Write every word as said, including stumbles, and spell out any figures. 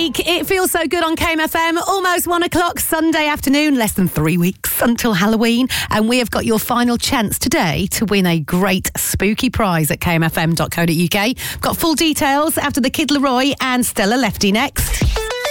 week. It feels so good on K M F M. Almost one o'clock Sunday afternoon, less than three weeks until Halloween. And we have got your final chance today to win a great spooky prize at k m f m dot co dot u k. Got full details after the Kid Laroi and Stella Lefty next.